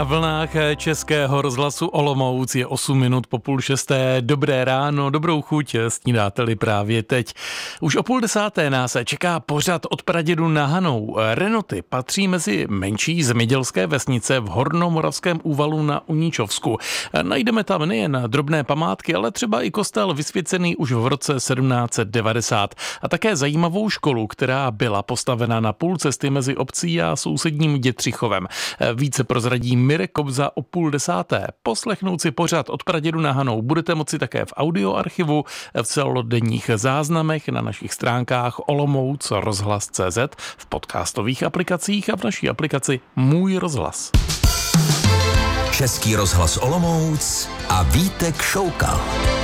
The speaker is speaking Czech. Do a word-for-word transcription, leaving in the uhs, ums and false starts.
Na vlnách Českého rozhlasu Olomouc je osm minut po půl šesté. Dobré ráno, dobrou chuť, snídáte-li právě teď. Už o půl desáté nás čeká pořad od pradědu na Hanou. Renoty patří mezi menší zemědělské vesnice v Hornomoravském úvalu na Uníčovsku. Najdeme tam nejen drobné památky, ale třeba i kostel vysvěcený už v roce sedmnáct set devadesát a také zajímavou školu, která byla postavena na půl cesty mezi obcí a sousedním Dětřichovem. Více prozradí Mirek Kobza o půl desáté. Poslechnout si pořad od pradědu na Hanou budete moci také v audioarchivu, v celodenních záznamech na našich stránkách olomouc rozhlas tečka cé zet, v podcastových aplikacích a v naší aplikaci Můj rozhlas. Český rozhlas Olomouc a Vítek Šoukal.